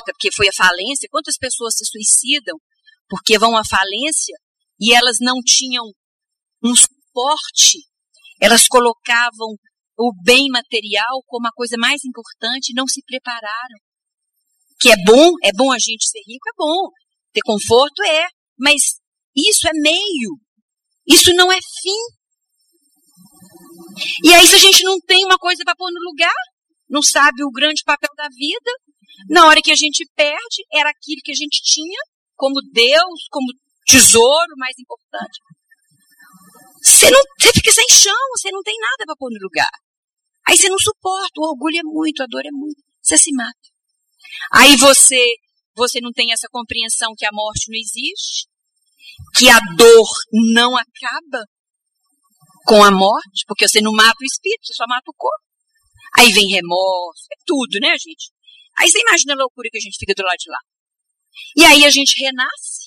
importa, porque foi a falência. Quantas pessoas se suicidam porque vão à falência e elas não tinham um suporte, elas colocavam o bem material como a coisa mais importante e não se prepararam. Que é bom a gente ser rico, é bom. Ter conforto mas isso é meio, isso não é fim. E aí se a gente não tem uma coisa para pôr no lugar, não sabe o grande papel da vida, na hora que a gente perde, era aquilo que a gente tinha como Deus, como tesouro mais importante. Você fica sem chão, você não tem nada para pôr no lugar. Aí você não suporta, o orgulho é muito, a dor é muito, você se mata. Aí você não tem essa compreensão que a morte não existe, que a dor não acaba com a morte, porque você não mata o espírito, você só mata o corpo. Aí vem remorso, é tudo, né, gente? Aí você imagina a loucura que a gente fica do lado de lá. E aí a gente renasce,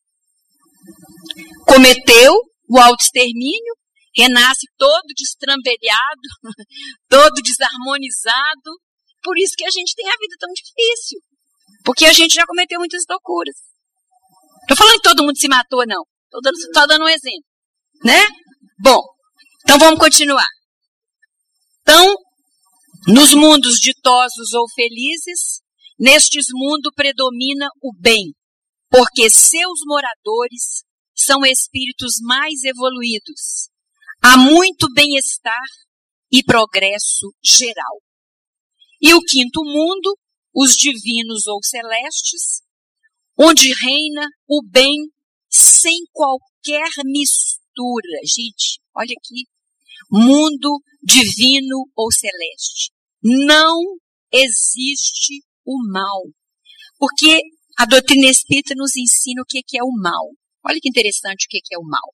cometeu o autoextermínio, renasce todo destrambelhado, todo desarmonizado. Por isso que a gente tem a vida tão difícil. Porque a gente já cometeu muitas loucuras. Estou falando que todo mundo se matou, não. Estou dando um exemplo. Né? Bom, então vamos continuar. Então, nos mundos ditosos ou felizes, nestes mundos predomina o bem, porque seus moradores são espíritos mais evoluídos. Há muito bem-estar e progresso geral. E o quinto mundo, os divinos ou celestes, onde reina o bem sem qualquer mistura. Gente, olha aqui. Mundo divino ou celeste. Não existe o mal. Porque a doutrina espírita nos ensina o que é o mal. Olha que interessante o que é o mal.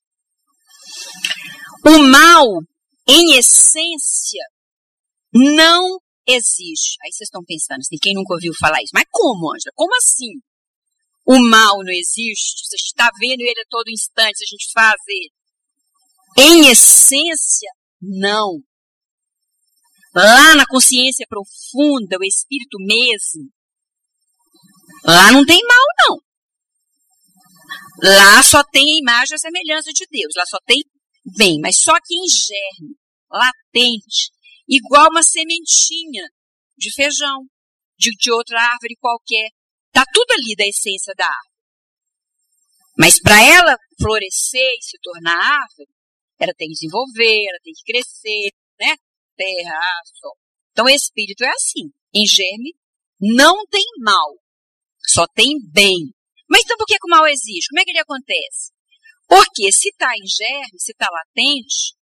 O mal, em essência, não existe. Aí vocês estão pensando assim, quem nunca ouviu falar isso? Mas como, Ângela? Como assim? O mal não existe? Você está vendo ele a todo instante, a gente faz ele. Em essência, não. Lá na consciência profunda, o espírito mesmo, lá não tem mal, não. Lá só tem a imagem e a semelhança de Deus. Lá só tem bem, mas só que em germe, latente, igual uma sementinha de feijão, de outra árvore qualquer. Está tudo ali da essência da árvore. Mas para ela florescer e se tornar árvore, ela tem que desenvolver, ela tem que crescer, né? Terra, sol. Então o espírito é assim. Em germe, não tem mal, só tem bem. Mas então por que o mal existe? Como é que ele acontece? Porque se está em germe, se está latente,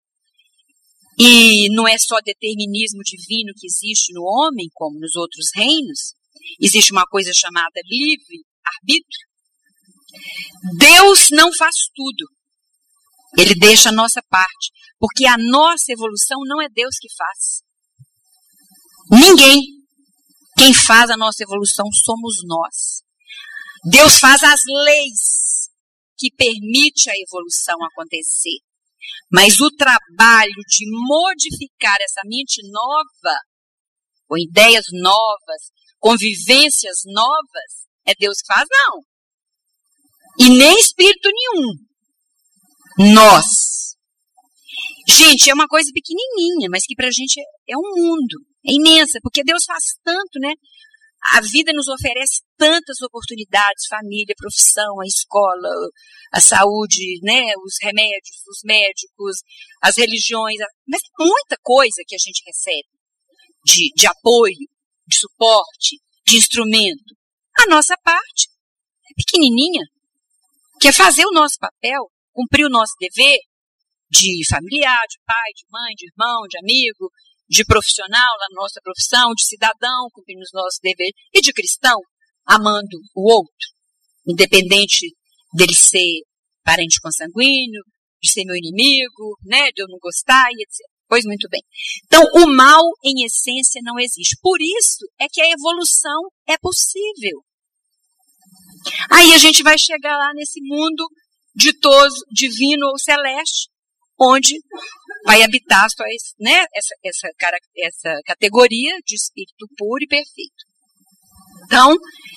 e não é só determinismo divino que existe no homem, como nos outros reinos, existe uma coisa chamada livre-arbítrio. Deus não faz tudo. Ele deixa a nossa parte. Porque a nossa evolução não é Deus que faz. Ninguém. Quem faz a nossa evolução somos nós. Deus faz as leis que permitem a evolução acontecer. Mas o trabalho de modificar essa mente nova, com ideias novas, convivências novas, é Deus que faz, não. E nem espírito nenhum. Nós. Gente, é uma coisa pequenininha, mas que pra gente é um mundo. É imensa, porque Deus faz tanto, né? A vida nos oferece tantas oportunidades, família, profissão, a escola, a saúde, né? Os remédios, os médicos, as religiões, mas muita coisa que a gente recebe de apoio, de suporte, de instrumento. A nossa parte é pequenininha, que é fazer o nosso papel, cumprir o nosso dever de familiar, de pai, de mãe, de irmão, de amigo, de profissional na nossa profissão, de cidadão, cumprindo os nossos deveres, e de cristão, amando o outro, independente dele ser parente consanguíneo, de ser meu inimigo, né, de eu não gostar, e etc. Pois muito bem. Então, o mal, em essência, não existe. Por isso é que a evolução é possível. Aí a gente vai chegar lá nesse mundo ditoso, divino ou celeste, onde vai habitar só esse, né, essa categoria de espírito puro e perfeito. Então,